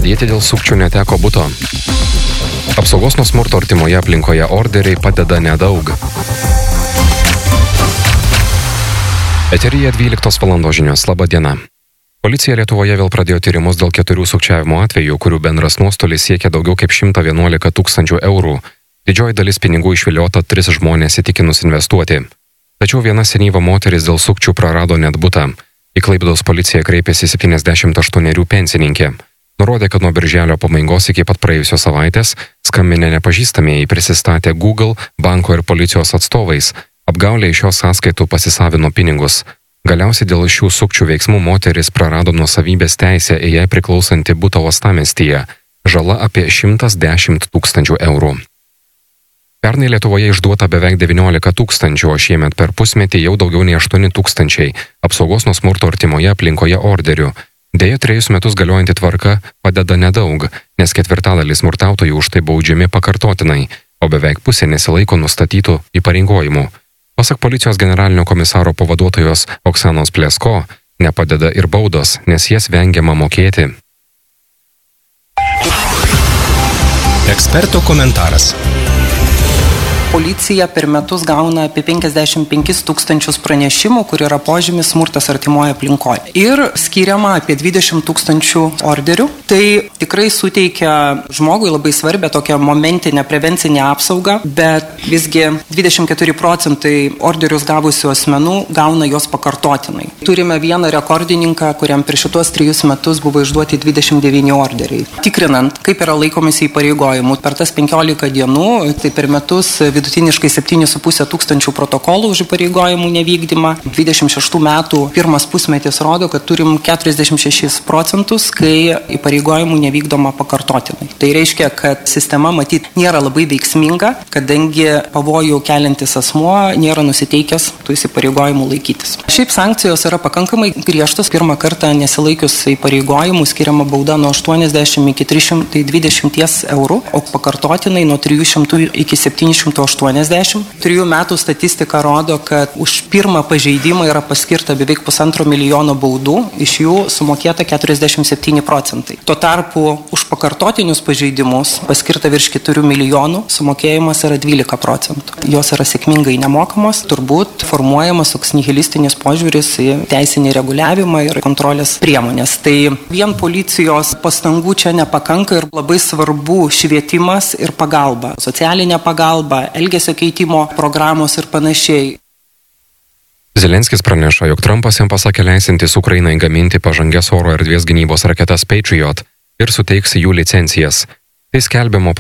Pradėti dėl sukčių neteko buto. Apsaugos nuo smurto artimoje aplinkoje orderiai padeda nedaug. Eteryje 12 val. Žinios. Labą dieną. Policija Lietuvoje vėl pradėjo tyrimus dėl 4 sukčiavimo atvejų, kurių bendras nuostolis siekia daugiau kaip 111 tūkstančių eurų. Didžioji dalis pinigų išviliota 3 žmonės įtikinus investuoti. Tačiau viena senyva moteris dėl sukčių prarado net butą. Į Klaipėdos policiją kreipėsi 78 pensininkė. Nurodė, kad nuo birželio pabaigos iki pat praėjusios savaitės skambinę nepažįstamieji prisistatė Google, banko ir policijos atstovais. Apgaulė iš šios sąskaitų pasisavino pinigus. Galiausiai dėl šių sukčių veiksmų moteris prarado nuosavybės teisę į jai priklausantį butą uostamiestyje. Žala apie 110 tūkstančių eurų. Pernai Lietuvoje išduota beveik 19 tūkstančių, o šiemet per pusmetį jau daugiau nei 8 tūkstančiai apsaugos nuo smurto artimoje aplinkoje orderių. Deja, 3 metus galiojanti tvarka padeda nedaug, nes ketvirtadalis smurtautojų už tai baudžiami pakartotinai, o beveik pusė nesilaiko nustatytų įpareigojimų. Pasak policijos generalinio komisaro pavaduotojos Oksanos Plesko, nepadeda ir baudos, nes jas vengiama mokėti. Eksperto komentaras. Policija per metus gauna apie 55 tūkstančius pranešimų, kur yra požymis smurtas artimoje aplinkoje. Ir skiriama apie 20 tūkstančių orderių. Tai tikrai suteikia žmogui labai svarbę tokią momentinę prevencinę apsaugą, bet visgi 24% orderius gavusių asmenų gauna jos pakartotinai. Turime vieną rekordininką, kuriam per šitos 3 metus buvo išduoti 29 orderiai. Tikrinant, kaip yra laikomasi įpareigojimų, per tas 15 dienų, tai per metus vidutiniškai 7,5 tūkstančių protokolų už įpareigojimų nevykdymą. 26 metų pirmas pusmetis rodo, kad turim 46%, kai įpareigojimų nevykdoma pakartotinai. Tai reiškia, kad sistema matyt nėra labai veiksminga, kadangi pavojų keliantis asmuo nėra nusiteikęs tų įpareigojimų laikytis. Šiaip sankcijos yra pakankamai griežtos. Pirmą kartą nesilaikius įpareigojimų skiriama bauda nuo 80 iki 320 eurų, o pakartotinai nuo 300 iki 780. 3 metų statistika rodo, kad už pirmą pažeidimą yra paskirta beveik 1,5 milijono baudų, iš jų sumokėta 47%. Tuo tarpu už pakartotinius pažeidimus paskirta virš 4 milijonų, sumokėjimas yra 12%. Jos yra sėkmingai nemokamos, turbūt formuojamas toks nihilistinis požiūris į teisinį reguliavimą ir kontrolės priemonės. Tai vien policijos pastangų čia nepakanka ir labai svarbu švietimas ir pagalba, socialinė pagalba, elgesio keitimo programos ir panašiai. Zelenskis praneša, jog Trumpas jam pasakė leisintis Ukrainai gaminti pažangias oro erdvės gynybos raketas Patriot ir suteiks jų licencijas. Tai skelbiama